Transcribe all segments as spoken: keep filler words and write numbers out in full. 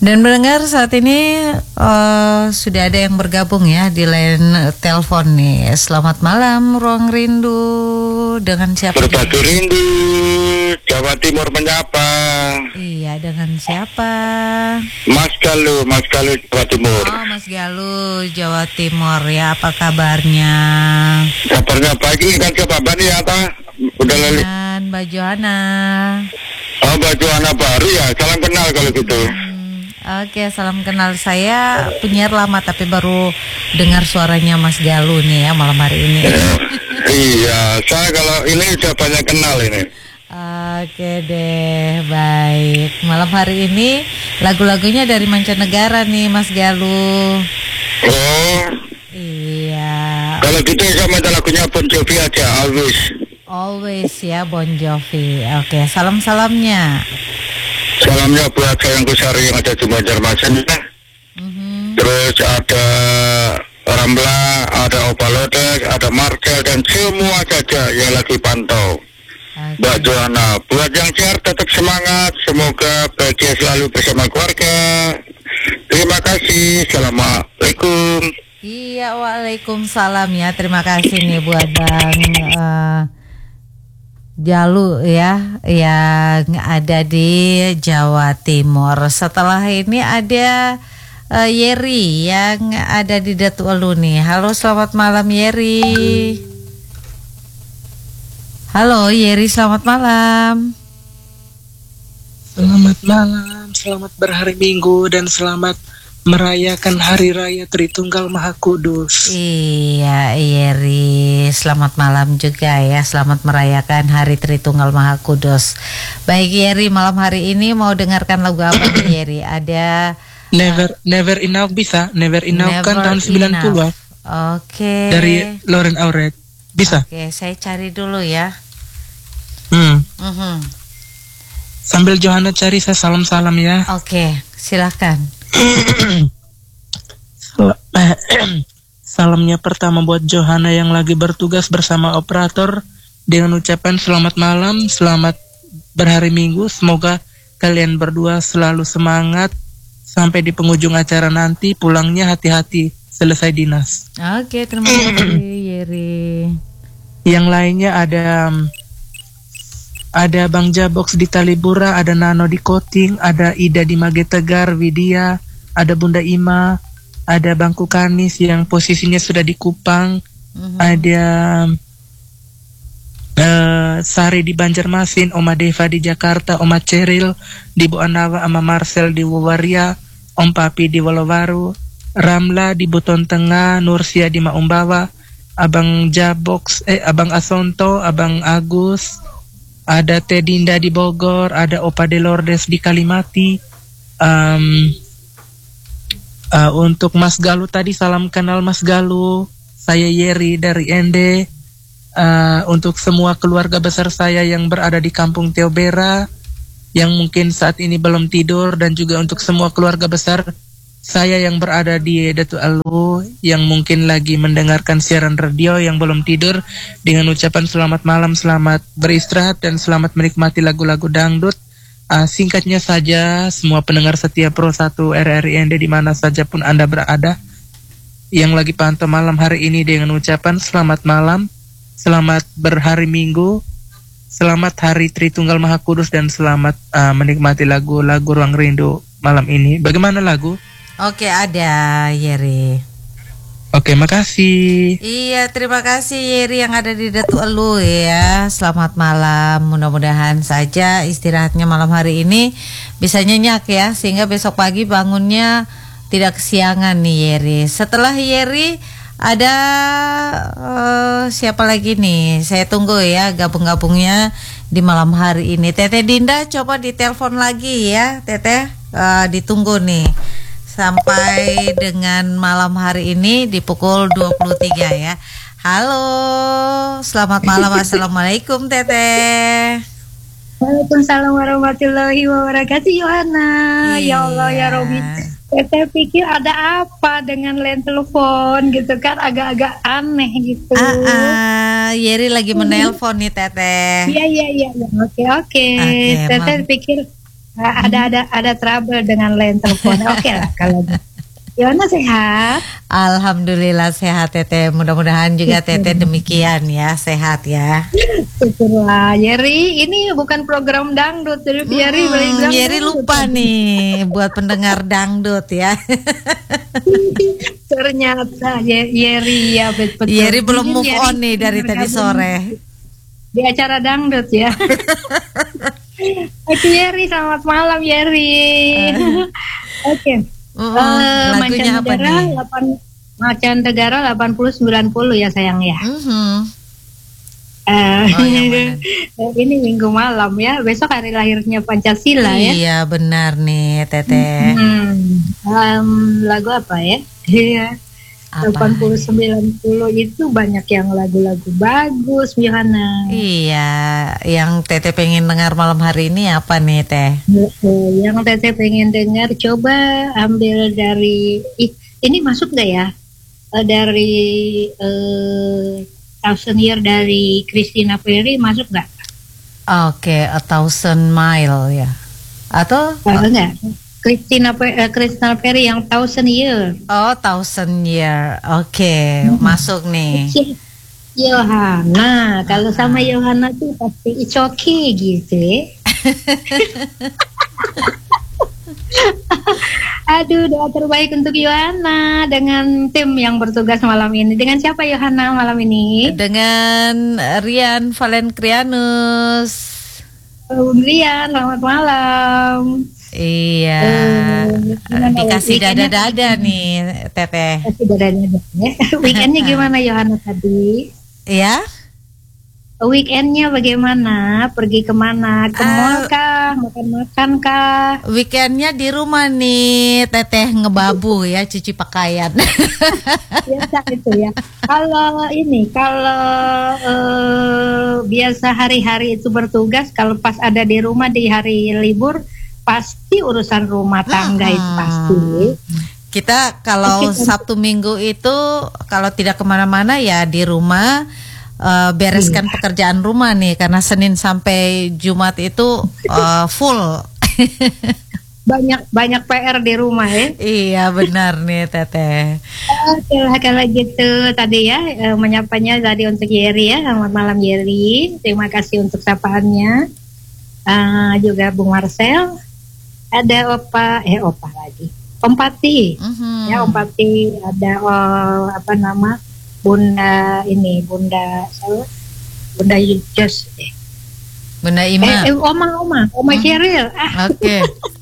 Dan mendengar saat ini uh, sudah ada yang bergabung ya di line telepon nih. Selamat malam Ruang Rindu, dengan siapa? Berbagi rindu, Jawa Timur menyapa. Iya, dengan siapa? Mas Galuh, Mas Galuh Jawa Timur. Oh, Mas Galuh Jawa Timur ya, apa kabarnya? Kabarnya baik, ini kan ke Bapak nih apa? Udah lali. Dan Mbak Johanna. Oh, Mbak Johanna baru ya, salam kenal kalau gitu. Hmm. Oke, salam kenal. Saya penyiar lama tapi baru dengar suaranya Mas Galuh nih ya malam hari ini. Iya, saya kalau ini sudah banyak kenal ini. Oke deh, baik. Malam hari ini lagu-lagunya dari mancanegara nih Mas Galuh. Oh. Iya. Kalau gitu saya minta lagunya Bon Jovi aja, Always. Always ya, Bon Jovi. Oke, salam-salamnya. Salamnya buat sayang Kusari yang ada di Banjarmasin ya. Mm-hmm. Terus ada Ramla, ada Opalodes, ada Marcel dan semua saja yang lagi pantau. Okay. Mbak Johanna, buat yang sehat tetap semangat, semoga bahagia selalu bersama keluarga. Terima kasih, assalamualaikum. Iya, waalaikumsalam ya. Terima kasih nih buat Bang uh, Galuh ya, yang ada di Jawa Timur. Setelah ini ada uh, Yeri yang ada di Datu Elu nih. Halo, selamat malam Yeri. Halo Yeri, selamat malam. Selamat malam, selamat berhari Minggu dan selamat merayakan Hari Raya Tritunggal Maha Kudus. Iya, Yeri, selamat malam juga ya. Selamat merayakan Hari Tritunggal Maha Kudus. Baik Yeri, malam hari ini mau dengarkan lagu apa nih Yeri? Ada Never uh, Never Enough bisa, Never Enough Never kan tahun sembilan puluh. Oke. Okay. Dari Lauren Auret. Bisa? Oke, okay, saya cari dulu ya. Hmm. Uh-huh. Sambil Johanna cari, saya salam-salam ya. Oke, okay, silakan. Salamnya pertama buat Johanna yang lagi bertugas bersama operator dengan ucapan selamat malam, selamat berhari Minggu. Semoga kalian berdua selalu semangat sampai di penghujung acara nanti. Pulangnya hati-hati selesai dinas. Oke, terima kasih Yeri. Yang lainnya ada Ada Bang Jabox di Talibura, ada Nano di Koting, ada Ida di Magetegar, Widya, ada Bunda Ima, ada Bangku Kanis yang posisinya sudah di Kupang, uh-huh. ada uh, Sari di Banjarmasin, Oma Deva di Jakarta, Oma Ceril di Boanawa, Ama Marcel di Wawaria, Om Papi di Wolowaru, Ramla di Buton Tengah, Nursia di Maumbawa, Abang Jabox, eh Abang Asonto, Abang Agus, ada Teh Dinda di Bogor, ada Opa de Lourdes di Kalimati. Um, uh, untuk Mas Galuh tadi, salam kenal Mas Galuh. Saya Yeri dari Ende. Uh, untuk semua keluarga besar saya yang berada di Kampung Teobera, yang mungkin saat ini belum tidur, dan juga untuk semua keluarga besar saya yang berada di Datu Elu, yang mungkin lagi mendengarkan siaran radio yang belum tidur, dengan ucapan selamat malam, selamat beristirahat, dan selamat menikmati lagu-lagu dangdut. Uh, singkatnya saja, semua pendengar setia Pro satu R R I N D di mana saja pun Anda berada, yang lagi pantau malam hari ini dengan ucapan selamat malam, selamat berhari Minggu, selamat Hari Tritunggal Maha Kudus, dan selamat uh, menikmati lagu-lagu Ruang Rindu malam ini. Bagaimana lagu? Oke, ada Yeri. Oke, makasih. Iya, terima kasih Yeri yang ada di Datu Elu ya. Selamat malam. Mudah-mudahan saja istirahatnya malam hari ini bisa nyenyak ya, sehingga besok pagi bangunnya tidak kesiangan nih Yeri. Setelah Yeri ada uh, siapa lagi nih? Saya tunggu ya gabung-gabungnya di malam hari ini. Teteh Dinda coba ditelepon lagi ya, Teteh. Uh, ditunggu nih sampai dengan malam hari ini di pukul dua puluh tiga ya. Halo, selamat malam. Assalamualaikum Teteh. Waalaikumsalam warahmatullahi wabarakatuh Yohana. Iya. Ya Allah ya Robi. Teteh pikir ada apa dengan line telepon gitu kan, agak-agak aneh gitu. Ah, ah Yeri lagi menelpon nih Teteh. Iya iya iya. Oke oke. Teteh pikir Nah, ada ada ada trouble dengan line telepon. Oke lah kalau gitu. Yohana sehat? Alhamdulillah sehat Teteh. Mudah-mudahan juga Teteh demikian ya, sehat ya. Syukurlah. Yeri, ini bukan program dangdut. Jadi Hmm, Yeri bilang Yeri dangdut. lupa nih buat pendengar dangdut ya. Ternyata Ye- Yeri ya betul. Yeri belum Mungkin move Yeri on nih dari tadi bergabung sore. di acara dangdut ya. Oke Yeri, selamat malam Yeri. Oke. Uh, Eh, lagunya apa Mancanegara nih? delapan Mancanegara delapan puluh sembilan puluh ya sayang ya. Mhm. Eh, Oh, yang mana? ini minggu malam ya. Besok hari lahirnya Pancasila ya. Iya benar nih Teteh. Hmm, em, lagu apa ya? Iya. Apa? delapan puluh sembilan puluh itu banyak yang lagu-lagu bagus, Yohana. Iya, yang Teteh pengen dengar malam hari ini apa nih Teh? Eh, Yang Teteh pengen dengar, coba ambil dari ih, ini masuk nggak ya? Eh, dari eh, Thousand Year dari Christina Perri masuk nggak? Oke, A Thousand Mile ya. Atau Oh, enggak. Christina Pe- eh, Christina Perri yang Thousand Year. oh Thousand Year. Oke, masuk nih. Yohana, kalau sama Yohana tuh pasti it's okay gitu ya. Aduh, doa terbaik untuk Yohana dengan tim yang bertugas malam ini. Dengan siapa Yohana malam ini? Dengan Rian Valenkrianus. Bung Rian, selamat malam. Iya. Eh, gimana Dikasih weekendnya? dada-dada nih Teteh. Kasih dada-dada ya. Weekendnya gimana Yohana tadi? Ya? Weekendnya bagaimana? Pergi kemana? Ke Ah. mall kah? Makan-makan kah? Weekendnya di rumah nih Teteh ngebabu ya, cuci pakaian. Biasa itu ya. Kalau ini, kalau eh, biasa hari-hari itu bertugas, kalau pas ada di rumah di hari libur, pasti urusan rumah tangga itu pasti. Kita kalau Sabtu Minggu itu kalau tidak kemana-mana ya di rumah, eh, bereskan pekerjaan rumah nih, karena Senin sampai Jumat itu eh, full. Banyak banyak P R di rumah ya. Iya benar nih Teteh. Oke lah kalau gitu tadi ya eh, menyapanya tadi untuk Yeri ya. Selamat malam Yeri. Terima kasih untuk sapaannya. Eh, juga Bung Marcel. Ada Opa eh Opa lagi. Om Pati. Mhm. Ya Om Pati, ada oh, apa nama Bunda ini Bunda siapa? Bunda Jos. Eh, Bunda eh, Ima. eh Oma Oma Oma Cheryl. Ah, Oke.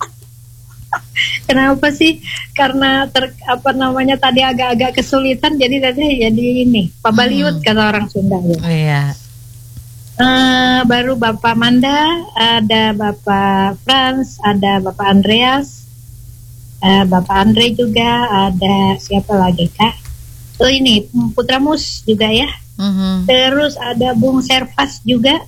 kenapa sih? Karena ter, apa namanya tadi agak-agak kesulitan jadi tadi jadi ini pabaliut Hmm. kata orang Sunda ya. Iya. Eh, baru Bapak Manda, ada Bapak Frans, ada Bapak Andreas, eh, Bapak Andre juga, ada siapa lagi Kak? Oh ini Putra Mus juga ya. Mhm. Terus ada Bung Servas juga.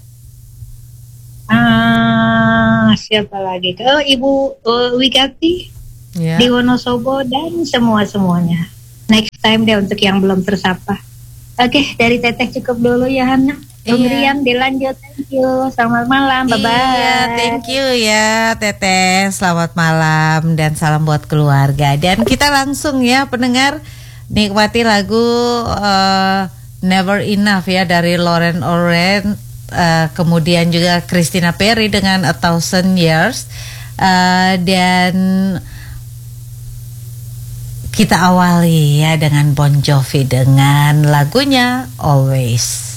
Ah, siapa lagi? Oh, Ibu uh, Wigati Ya. di Wonosobo dan semua-semuanya. Next time deh untuk yang belum tersapa. Oke, dari Teteh cukup dulu ya Hana. Kemudian Iya. dilanjut. Thank you. Selamat malam. Bye-bye. Iya, thank you ya Teteh. Selamat malam dan salam buat keluarga. Dan kita langsung ya pendengar nikmati lagu eh, Never Enough ya dari Lauren Oren, eh, kemudian juga Christina Perri dengan A Thousand Years, eh, dan kita awali ya dengan Bon Jovi dengan lagunya Always.